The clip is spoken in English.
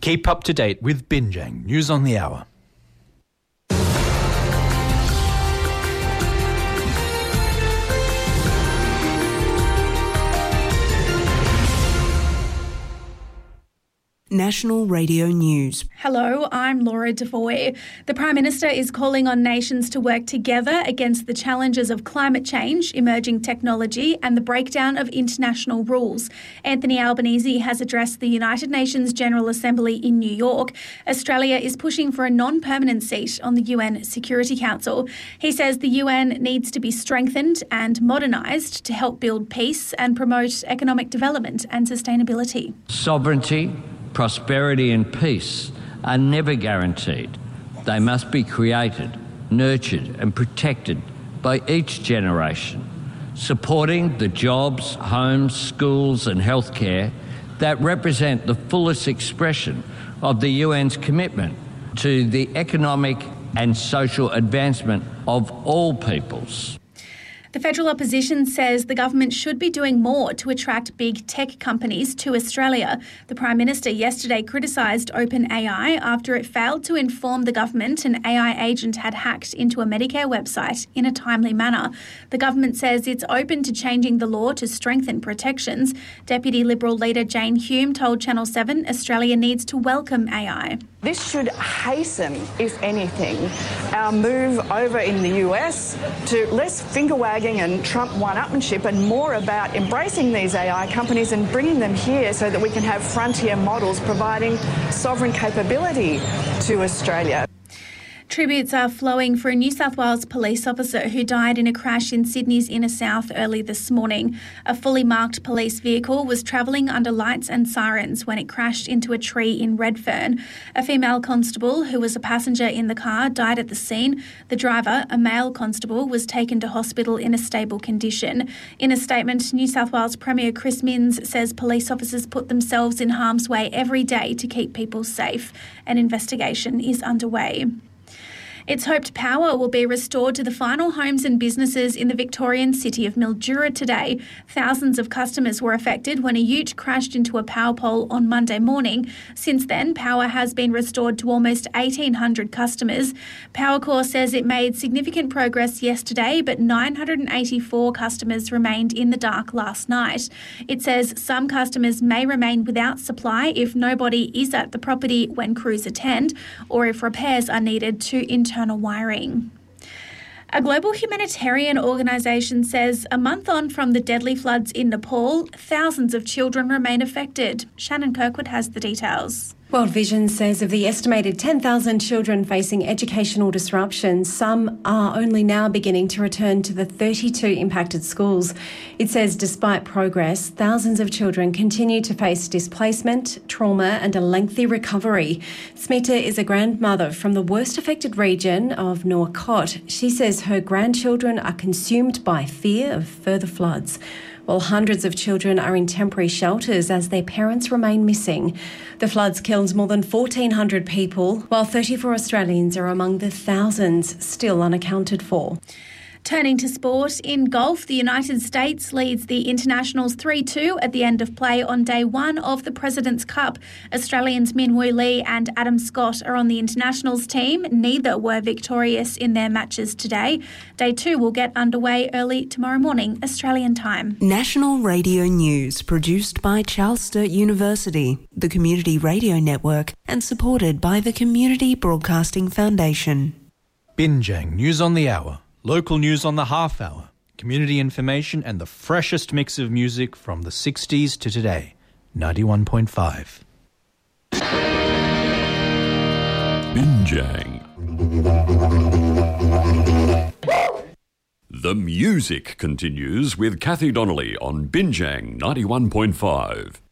Keep up to date with Binjang News on the Hour. National Radio News. Hello, I'm Laura Defoe. The Prime Minister is calling on nations to work together against the challenges of climate change, emerging technology and the breakdown of international rules. Anthony Albanese has addressed the United Nations General Assembly in New York. Australia is pushing for a non-permanent seat on the UN Security Council. He says the UN needs to be strengthened and modernised to help build peace and promote economic development and sustainability. Sovereignty, prosperity and peace are never guaranteed. They must be created, nurtured and protected by each generation, supporting the jobs, homes, schools and healthcare that represent the fullest expression of the UN's commitment to the economic and social advancement of all peoples. The federal opposition says the government should be doing more to attract big tech companies to Australia. The Prime Minister yesterday criticised OpenAI after it failed to inform the government an AI agent had hacked into a Medicare website in a timely manner. The government says it's open to changing the law to strengthen protections. Deputy Liberal leader Jane Hume told Channel 7 Australia needs to welcome AI. This should hasten, if anything, our move over in the US to less finger-wagging and Trump one-upmanship and more about embracing these AI companies and bringing them here so that we can have frontier models providing sovereign capability to Australia. Tributes are flowing for a New South Wales police officer who died in a crash in Sydney's inner south early this morning. A fully marked police vehicle was travelling under lights and sirens when it crashed into a tree in Redfern. A female constable who was a passenger in the car died at the scene. The driver, a male constable, was taken to hospital in a stable condition. In a statement, New South Wales Premier Chris Minns says police officers put themselves in harm's way every day to keep people safe. An investigation is underway. It's hoped power will be restored to the final homes and businesses in the Victorian city of Mildura today. Thousands of customers were affected when a ute crashed into a power pole on Monday morning. Since then, power has been restored to almost 1,800 customers. Powercor says it made significant progress yesterday, but 984 customers remained in the dark last night. It says some customers may remain without supply if nobody is at the property when crews attend, or if repairs are needed to internal wiring. A global humanitarian organisation says a month on from the deadly floods in Nepal, thousands of children remain affected. Shannon Kirkwood has the details. World Vision says of the estimated 10,000 children facing educational disruption, some are only now beginning to return to the 32 impacted schools. It says despite progress, thousands of children continue to face displacement, trauma and a lengthy recovery. Smita is a grandmother from the worst affected region of Nuwakot. She says her grandchildren are consumed by fear of further floods, while hundreds of children are in temporary shelters as their parents remain missing. The floods killed more than 1,400 people, while 34 Australians are among the thousands still unaccounted for. Turning to sport, in golf, the United States leads the Internationals 3-2 at the end of play on day one of the President's Cup. Australians Min Woo Lee and Adam Scott are on the Internationals team. Neither were victorious in their matches today. Day two will get underway early tomorrow morning, Australian time. National Radio News, produced by Charles Sturt University, the Community Radio Network, and supported by the Community Broadcasting Foundation. Binjang News on the Hour. Local news on the half hour, community information and the freshest mix of music from the 60s to today. 91.5. Binjang. The music continues with Kathy Donnelly on Binjang 91.5.